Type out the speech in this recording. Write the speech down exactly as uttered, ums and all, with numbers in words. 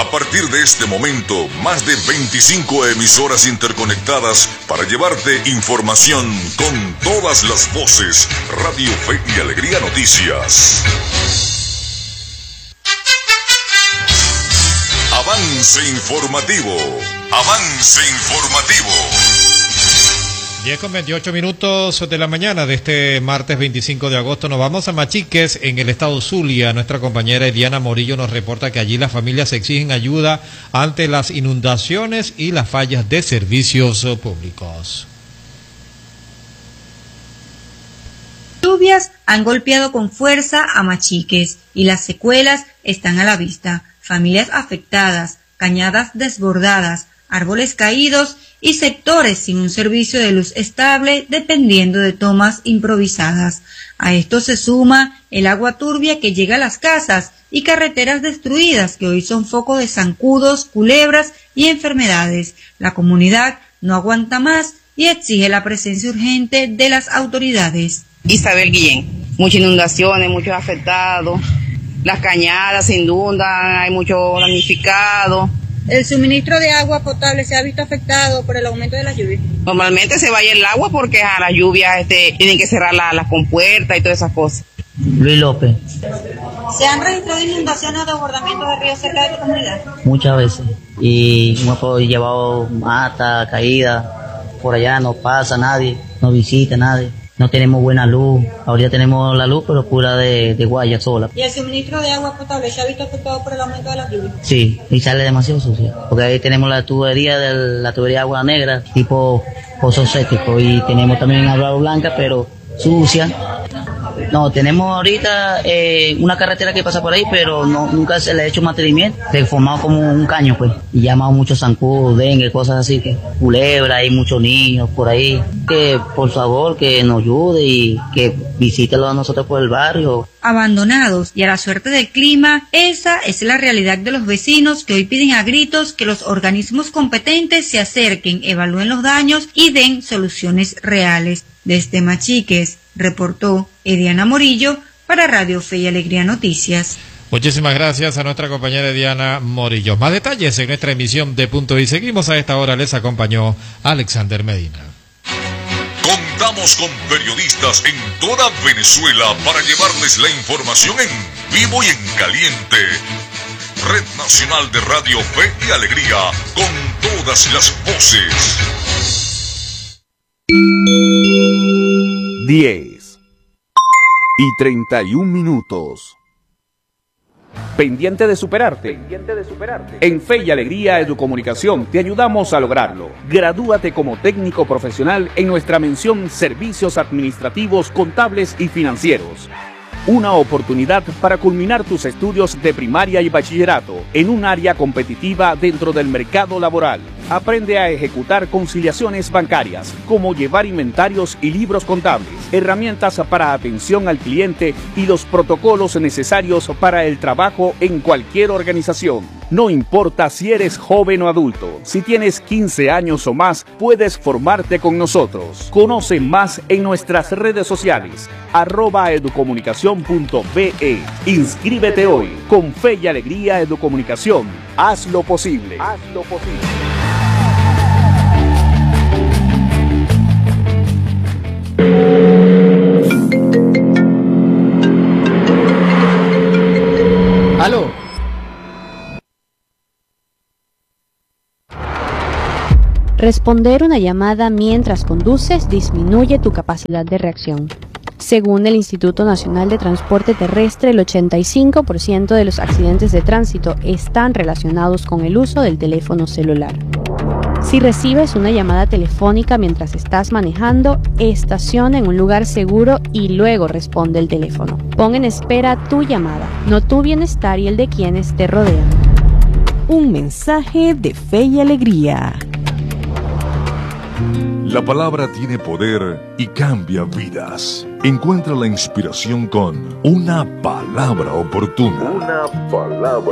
A partir de este momento, más de veinticinco emisoras interconectadas para llevarte información con todas las voces. Radio Fe y Alegría Noticias. Avance informativo. Avance informativo. diez con veintiocho minutos de la mañana de este martes veinticinco de agosto. Nos vamos a Machiques, en el estado Zulia. Nuestra compañera Diana Morillo nos reporta que allí las familias exigen ayuda ante las inundaciones y las fallas de servicios públicos. Lluvias han golpeado con fuerza a Machiques y las secuelas están a la vista. Familias afectadas, cañadas desbordadas, árboles caídos y sectores sin un servicio de luz estable dependiendo de tomas improvisadas. A esto se suma el agua turbia que llega a las casas y carreteras destruidas que hoy son foco de zancudos, culebras y enfermedades. La comunidad no aguanta más y exige la presencia urgente de las autoridades. Isabel Guillén, muchas inundaciones, muchos afectados, las cañadas se inundan, hay mucho damnificado. ¿El suministro de agua potable se ha visto afectado por el aumento de las lluvias? Normalmente se vaya el agua porque a las lluvias este, tienen que cerrar las la compuertas y todas esas cosas. Luis López. ¿Se han registrado inundaciones o desbordamientos de ríos cerca de tu comunidad? Muchas veces. Y hemos llevado mata, caída. Por allá no pasa nadie, no visita nadie. No tenemos buena luz. Ahorita tenemos la luz, pero pura de, de guaya sola. ¿Y el suministro de agua potable se ha visto afectado por el aumento de las lluvias? Sí, y sale demasiado sucia. Porque ahí tenemos la tubería de la tubería de agua negra, tipo pozo séptico. Y tenemos también agua blanca, pero sucia. No, tenemos ahorita eh, una carretera que pasa por ahí, pero no, nunca se le ha hecho mantenimiento. Se ha formado como un caño, pues. Y llamado muchos zancudos, dengue, cosas así, que culebra, hay muchos niños por ahí. Que por favor, que nos ayude y que visítelo a nosotros por el barrio. Abandonados y a la suerte del clima, esa es la realidad de los vecinos que hoy piden a gritos que los organismos competentes se acerquen, evalúen los daños y den soluciones reales. Desde Machiques, reportó Ediana Morillo para Radio Fe y Alegría Noticias. Muchísimas gracias a nuestra compañera Diana Morillo. Más detalles en nuestra emisión de Punto y Seguimos. A esta hora les acompañó Alexander Medina. Contamos con periodistas en toda Venezuela para llevarles la información en vivo y en caliente. Red Nacional de Radio Fe y Alegría, con todas las voces. diez y treinta y un minutos. ¿Pendiente de superarte? Pendiente de superarte. En Fe y Alegría Educomunicación te ayudamos a lograrlo. Gradúate como técnico profesional en nuestra mención Servicios Administrativos, Contables y Financieros. Una oportunidad para culminar tus estudios de primaria y bachillerato en un área competitiva dentro del mercado laboral. Aprende a ejecutar conciliaciones bancarias, como llevar inventarios y libros contables, herramientas para atención al cliente y los protocolos necesarios para el trabajo en cualquier organización. No importa si eres joven o adulto, si tienes quince años o más, puedes formarte con nosotros. Conoce más en nuestras redes sociales, arroba educomunicación punto be. Inscríbete hoy. Con Fe y Alegría Educomunicación. Haz lo posible. Haz lo posible. ¿Aló? Responder una llamada mientras conduces disminuye tu capacidad de reacción. Según el Instituto Nacional de Transporte Terrestre, el ochenta y cinco por ciento de los accidentes de tránsito están relacionados con el uso del teléfono celular. Si recibes una llamada telefónica mientras estás manejando, estaciona en un lugar seguro y luego responde el teléfono. Pon en espera tu llamada, no tu bienestar y el de quienes te rodean. Un mensaje de Fe y Alegría. La palabra tiene poder y cambia vidas. Encuentra la inspiración con una palabra oportuna. Una palabra